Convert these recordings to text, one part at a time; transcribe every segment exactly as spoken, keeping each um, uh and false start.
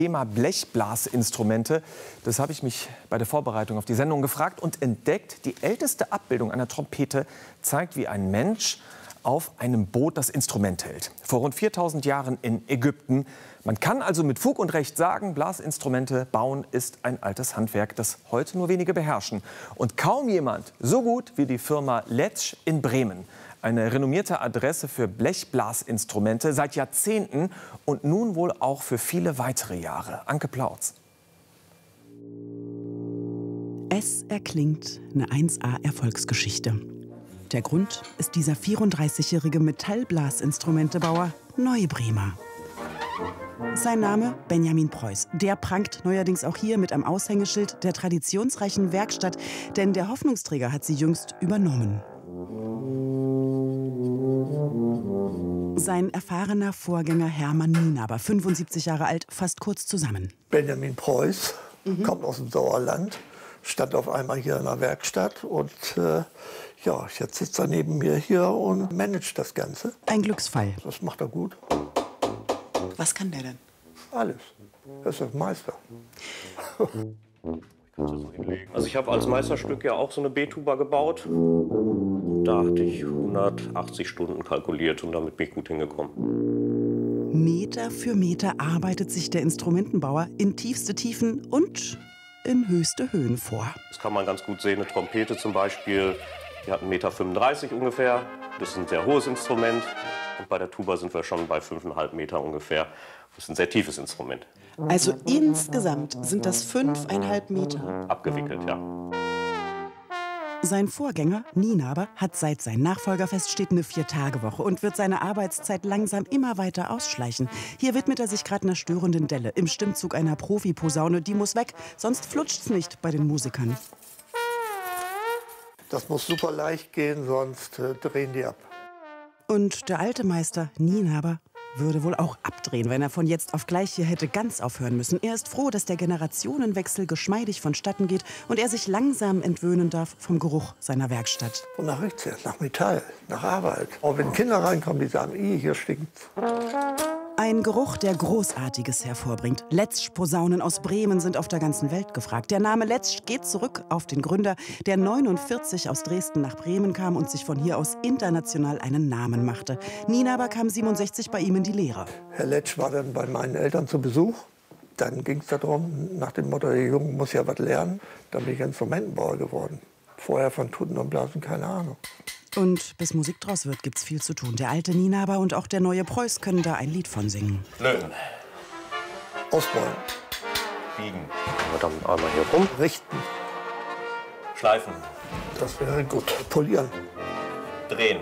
Thema Blechblasinstrumente, das habe ich mich bei der Vorbereitung auf die Sendung gefragt und entdeckt. Die älteste Abbildung einer Trompete zeigt, wie ein Mensch auf einem Boot das Instrument hält. Vor rund viertausend Jahren in Ägypten. Man kann also mit Fug und Recht sagen, Blasinstrumente bauen ist ein altes Handwerk, das heute nur wenige beherrschen. Und kaum jemand so gut wie die Firma Letsch in Bremen. Eine renommierte Adresse für Blechblasinstrumente seit Jahrzehnten und nun wohl auch für viele weitere Jahre. Anke Plautz. Es erklingt eine eins A-Erfolgsgeschichte. Der Grund ist dieser vierunddreißigjährige Metallblasinstrumentebauer Neubremer. Sein Name Benjamin Preuß. Der prangt neuerdings auch hier mit einem Aushängeschild der traditionsreichen Werkstatt, denn der Hoffnungsträger hat sie jüngst übernommen. Sein erfahrener Vorgänger Hermann Nienaber, fünfundsiebzig Jahre alt, fasst kurz zusammen. Benjamin Preuß, mhm. kommt aus dem Sauerland, stand auf einmal hier in der Werkstatt und äh, ja, jetzt sitzt er neben mir hier und managt das Ganze. Ein Glücksfall. Das macht er gut. Was kann der denn? Alles. Er ist der Meister. Also ich habe als Meisterstück ja auch so eine B-Tuba gebaut. Da hatte ich hundertachtzig Stunden kalkuliert und damit bin ich gut hingekommen. Meter für Meter arbeitet sich der Instrumentenbauer in tiefste Tiefen und in höchste Höhen vor. Das kann man ganz gut sehen. Eine Trompete zum Beispiel, die hat einen Meter fünfunddreißig ungefähr. Das ist ein sehr hohes Instrument. Und bei der Tuba sind wir schon bei fünfeinhalb Meter ungefähr. Das ist ein sehr tiefes Instrument. Also insgesamt sind das fünfeinhalb Meter. Abgewickelt, ja. Sein Vorgänger, Nienaber, hat seit sein Nachfolger feststeht eine Vier-Tage-Woche und wird seine Arbeitszeit langsam immer weiter ausschleichen. Hier widmet er sich gerade einer störenden Delle im Stimmzug einer Profiposaune. Die muss weg, sonst flutscht's nicht bei den Musikern. Das muss super leicht gehen, sonst äh, drehen die ab. Und der alte Meister Nienaber würde wohl auch abdrehen, wenn er von jetzt auf gleich hier hätte ganz aufhören müssen. Er ist froh, dass der Generationenwechsel geschmeidig vonstatten geht und er sich langsam entwöhnen darf vom Geruch seiner Werkstatt. Und nach riecht's ja, nach Metall, nach Arbeit. Auch wenn Kinder reinkommen, die sagen, ih, hier stinkt's. Ein Geruch, der Großartiges hervorbringt. Letsch-Posaunen aus Bremen sind auf der ganzen Welt gefragt. Der Name Letsch geht zurück auf den Gründer, der neunundvierzig aus Dresden nach Bremen kam und sich von hier aus international einen Namen machte. Nienaber kam siebenundsechzig bei ihm in die Lehre. Herr Letsch war dann bei meinen Eltern zu Besuch. Dann ging es darum, nach dem Motto, der Junge muss ja was lernen. Dann bin ich Instrumentenbauer geworden. Vorher von Tuten und Blasen keine Ahnung. Und bis Musik draus wird, gibt's viel zu tun. Der alte Nienaber und auch der neue Preuß können da ein Lied von singen. Löten. Ausbeulen. Biegen. Dann einmal hier rum. Richten. Schleifen. Das wäre gut. Polieren. Drehen.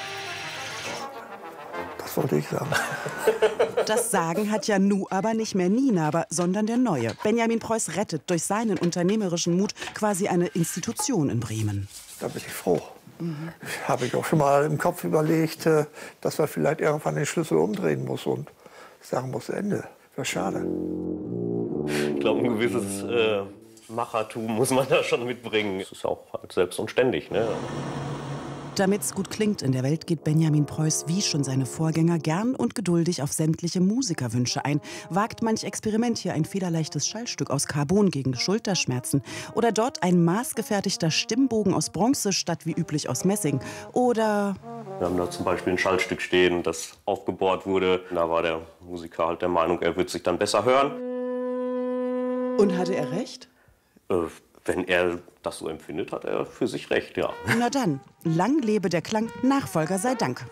Das wollte ich sagen. Das Sagen hat ja nu aber nicht mehr Nienaber, sondern der Neue. Benjamin Preuß rettet durch seinen unternehmerischen Mut quasi eine Institution in Bremen. Da bin ich froh. Mhm. Habe ich auch schon mal im Kopf überlegt, dass wir vielleicht irgendwann den Schlüssel umdrehen muss und sagen muss, Ende. Wäre schade. Ich glaube, ein gewisses äh, Machertum muss man da schon mitbringen. Es ist auch halt selbst und ständig, ne? Damit's gut klingt in der Welt, geht Benjamin Preuß wie schon seine Vorgänger gern und geduldig auf sämtliche Musikerwünsche ein. Wagt manch Experiment hier ein federleichtes Schallstück aus Carbon gegen Schulterschmerzen. Oder dort ein maßgefertigter Stimmbogen aus Bronze statt wie üblich aus Messing. Oder wir haben da zum Beispiel ein Schallstück stehen, das aufgebohrt wurde. Da war der Musiker halt der Meinung, er würde sich dann besser hören. Und hatte er recht? Äh, Wenn er das so empfindet, hat er für sich recht, ja. Na dann, lang lebe der Klang, Nachfolger sei Dank.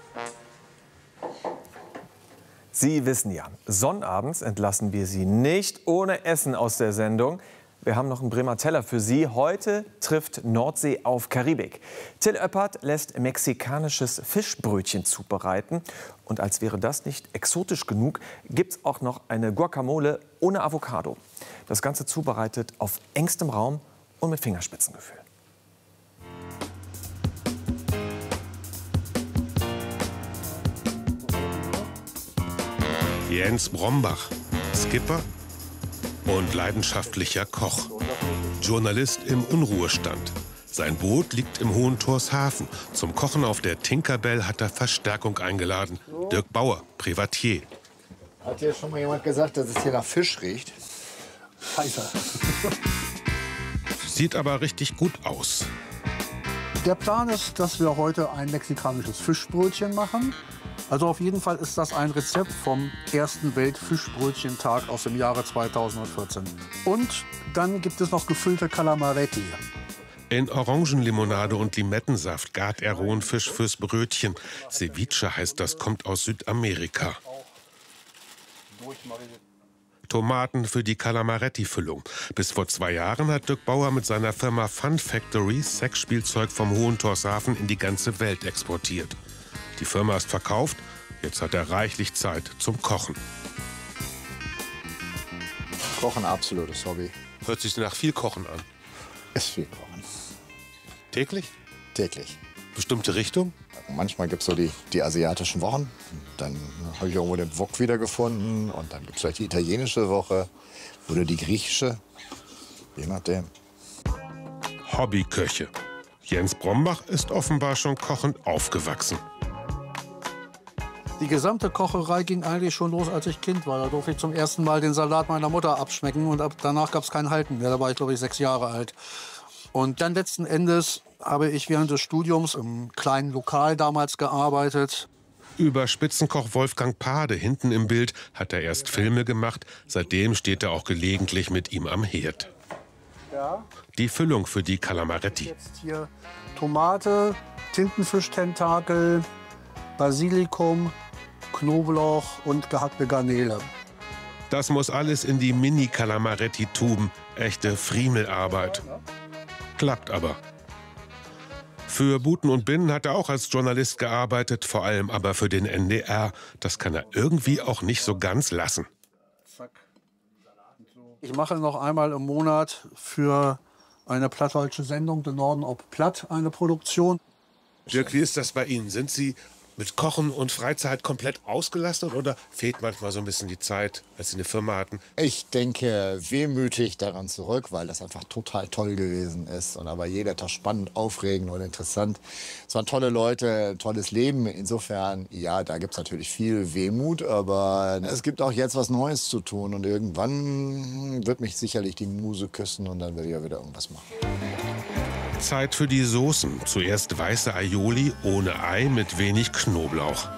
Sie wissen ja, sonnabends entlassen wir Sie nicht ohne Essen aus der Sendung. Wir haben noch einen Bremer Teller für Sie. Heute trifft Nordsee auf Karibik. Till Oeppert lässt mexikanisches Fischbrötchen zubereiten. Und als wäre das nicht exotisch genug, gibt es auch noch eine Guacamole ohne Avocado. Das Ganze zubereitet auf engstem Raum und mit Fingerspitzengefühl. Jens Brombach, Skipper und leidenschaftlicher Koch. Journalist im Unruhestand. Sein Boot liegt im Hohen Torshafen. Zum Kochen auf der Tinkerbell hat er Verstärkung eingeladen. Dirk Bauer, Privatier. Hat hier schon mal jemand gesagt, dass es hier nach Fisch riecht? Scheiße. Sieht aber richtig gut aus. Der Plan ist, dass wir heute ein mexikanisches Fischbrötchen machen. Also auf jeden Fall ist das ein Rezept vom ersten Weltfischbrötchentag aus dem Jahre zweitausendvierzehn. Und dann gibt es noch gefüllte Calamaretti. In Orangenlimonade und Limettensaft gart er rohen Fisch fürs Brötchen. Ceviche heißt das, kommt aus Südamerika. Tomaten für die Calamaretti-Füllung. Bis vor zwei Jahren hat Dirk Bauer mit seiner Firma Fun Factory Sexspielzeug vom Hohen Torshafen in die ganze Welt exportiert. Die Firma ist verkauft, jetzt hat er reichlich Zeit zum Kochen. Kochen, absolutes Hobby. Hört sich nach viel Kochen an. Ist viel Kochen. Täglich? Täglich. Bestimmte Richtung? Manchmal gibt es so die, die asiatischen Wochen. Dann habe ich irgendwo den Wok wiedergefunden. Und dann gibt es vielleicht die italienische Woche oder die griechische. Je nachdem. Hobbyköche. Jens Brombach ist offenbar schon kochend aufgewachsen. Die gesamte Kocherei ging eigentlich schon los, als ich Kind war. Da durfte ich zum ersten Mal den Salat meiner Mutter abschmecken. Und ab, danach gab es kein Halten mehr. Da war ich, glaube ich, sechs Jahre alt. Und dann letzten Endes habe ich während des Studiums im kleinen Lokal damals gearbeitet. Über Spitzenkoch Wolfgang Pade hinten im Bild hat er erst Filme gemacht. Seitdem steht er auch gelegentlich mit ihm am Herd. Ja. Die Füllung für die Calamaretti. Jetzt hier Tomate, Tintenfischtentakel, Basilikum, Knoblauch und gehackte Garnele. Das muss alles in die Mini-Calamaretti-Tuben. Echte Friemelarbeit. Klappt aber. Für Buten und Binnen hat er auch als Journalist gearbeitet, vor allem aber für den N D R. Das kann er irgendwie auch nicht so ganz lassen. Ich mache noch einmal im Monat für eine plattdeutsche Sendung, Den Norden ob Platt, eine Produktion. Dirk, wie ist das bei Ihnen? Sind Sie mit Kochen und Freizeit komplett ausgelastet oder fehlt manchmal so ein bisschen die Zeit, als Sie eine Firma hatten? Ich denke wehmütig daran zurück, weil das einfach total toll gewesen ist. Und aber jeder Tag spannend, aufregend und interessant. Es waren tolle Leute, tolles Leben. Insofern, ja, da gibt es natürlich viel Wehmut. Aber es gibt auch jetzt was Neues zu tun. Und irgendwann wird mich sicherlich die Muse küssen und dann werde ich ja wieder irgendwas machen. Zeit für die Soßen. Zuerst weiße Aioli ohne Ei mit wenig Knoblauch.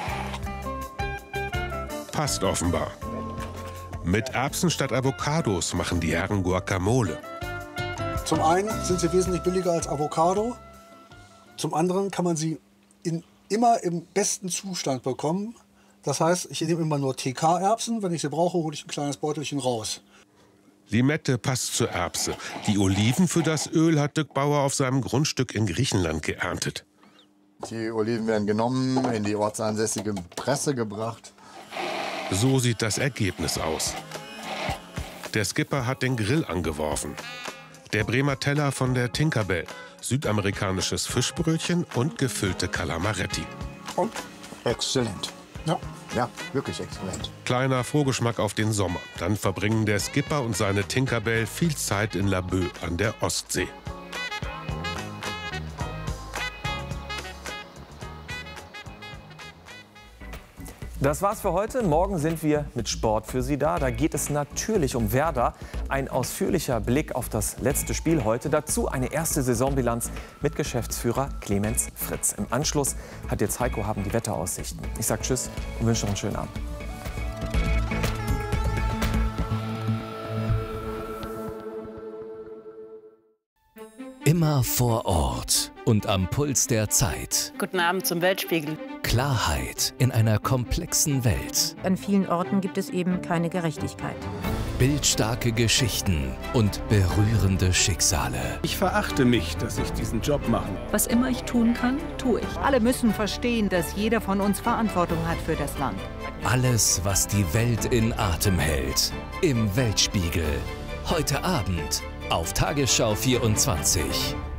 Passt offenbar. Mit Erbsen statt Avocados machen die Herren Guacamole. Zum einen sind sie wesentlich billiger als Avocado. Zum anderen kann man sie in, immer im besten Zustand bekommen. Das heißt, ich nehme immer nur T K-Erbsen. Wenn ich sie brauche, hole ich ein kleines Beutelchen raus. Limette passt zur Erbse. Die Oliven für das Öl hat Dirk Bauer auf seinem Grundstück in Griechenland geerntet. Die Oliven werden genommen, in die ortsansässige Presse gebracht. So sieht das Ergebnis aus. Der Skipper hat den Grill angeworfen. Der Bremer Teller von der Tinkerbell. Südamerikanisches Fischbrötchen und gefüllte Calamaretti. Und exzellent. Ja. Ja, wirklich exzellent. Kleiner Vorgeschmack auf den Sommer. Dann verbringen der Skipper und seine Tinkerbell viel Zeit in Laboe an der Ostsee. Das war's für heute. Morgen sind wir mit Sport für Sie da. Da geht es natürlich um Werder. Ein ausführlicher Blick auf das letzte Spiel heute. Dazu eine erste Saisonbilanz mit Geschäftsführer Clemens Fritz. Im Anschluss hat jetzt Heiko Haben die Wetteraussichten. Ich sage Tschüss und wünsche noch einen schönen Abend. Immer vor Ort und am Puls der Zeit. Guten Abend zum Weltspiegel. Klarheit in einer komplexen Welt. An vielen Orten gibt es eben keine Gerechtigkeit. Bildstarke Geschichten und berührende Schicksale. Ich verachte mich, dass ich diesen Job mache. Was immer ich tun kann, tue ich. Alle müssen verstehen, dass jeder von uns Verantwortung hat für das Land. Alles, was die Welt in Atem hält. Im Weltspiegel. Heute Abend auf Tagesschau vierundzwanzig.